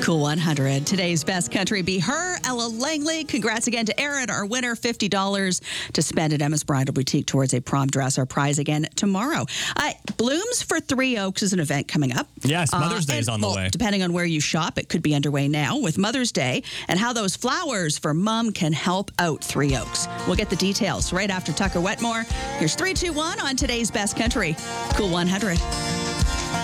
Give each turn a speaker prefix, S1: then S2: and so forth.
S1: Cool 100. Today's best country be her, Ella Langley. Congrats again to Erin, our winner. $50 to spend at Emma's Bridal Boutique towards a prom dress. Our prize again tomorrow. Blooms for Three Oaks is an event coming up.
S2: Yes, Mother's Day is on the way.
S1: Depending on where you shop, it could be underway now with Mother's Day and how those flowers for mom can help out Three Oaks. We'll get the details right after Tucker Wetmore. Here's 321 on today's best country. Cool 100.